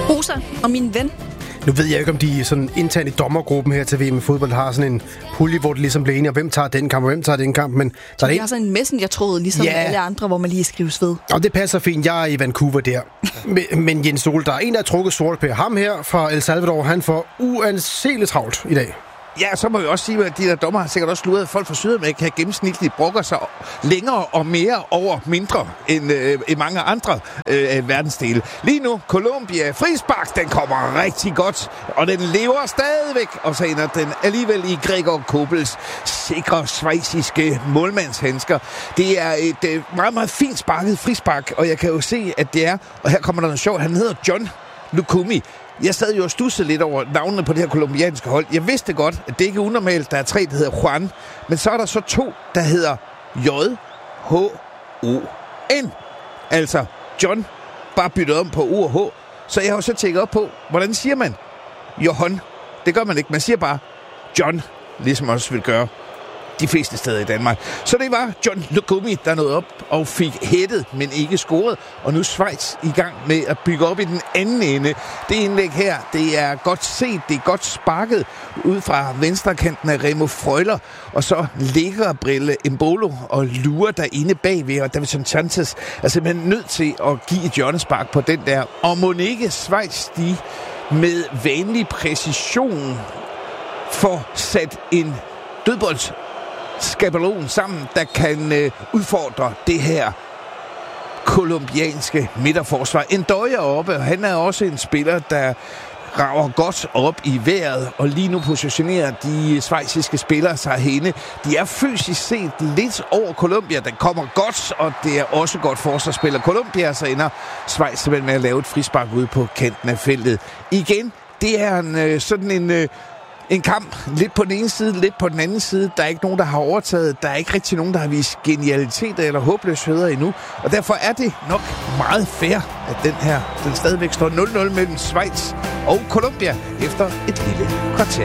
Rosa og min ven. Nu ved jeg ikke, om de sådan internt i dommergruppen her til VM i fodbold har sådan en pulje, hvor de ligesom bliver enige, og hvem tager den kamp, og hvem tager den kamp. Men der er Jeg har sådan en messenger-tråd, ligesom alle andre, hvor man lige skrives ved. Og det passer fint. Jeg er i Vancouver der. Men Jens Sol, der er en, der har trukket sort på ham her fra El Salvador. Han får uanseligt travlt i dag. Ja, så må vi også sige, at de der dommer har sikkert også sluret, at folk fra Sydamerika gennemsnitligt brokker sig længere og mere over mindre end i mange andre verdensdele. Lige nu, Colombia frispark, den kommer rigtig godt, og den lever stadigvæk, og så ender den alligevel i Gregor Kobels sikre schweiziske målmandshandsker. Det er et meget, meget fint sparket frispark, og jeg kan jo se, at det er, og her kommer der noget sjovt, han hedder John Lucumi. Jeg sad jo og stussede lidt over navnene på det her kolumbianske hold. Jeg vidste godt, at det ikke er unormalt. Der er 3, der hedder Juan. Men så er der så 2, der hedder J-H-O-N. Altså John, bare byttet om på U og H. Så jeg har jo så tjekket op på, hvordan siger man Johan? Det gør man ikke. Man siger bare John, ligesom også vil gøre de fleste steder i Danmark. Så det var John Lucumi, der nåede op og fik hættet, men ikke scoret. Og nu er Schweiz i gang med at bygge op i den anden ende. Det indlæg her, det er godt set, det er godt sparket ud fra venstrekanten af Remo Freuler. Og så ligger Brille Embolo og lurer derinde bagved. Og Davinson Sanchez er simpelthen nødt til at give et hjørnespark på den der. Og mon ikke Schweiz, de med vanlig præcision får sat en dødbolds skabelon sammen, der kan udfordre det her kolumbianske midterforsvar. Ndoye oppe, og han er også en spiller, der rager godt op i vejret, og lige nu positionerer de schweiziske spillere sig henne. De er fysisk set lidt over Colombia. Den kommer godt, og det er også godt forsvarsspiller Colombia, så ender Schweiz simpelthen med at lave et frispark ude på kanten af feltet. Igen, det er sådan en kamp, lidt på den ene side, lidt på den anden side. Der er ikke nogen, der har overtaget. Der er ikke rigtig nogen, der har vist genialitet eller håbløsheder endnu. Og derfor er det nok meget fair, at den stadigvæk står 0-0 mellem Schweiz og Colombia efter et lille kvarter.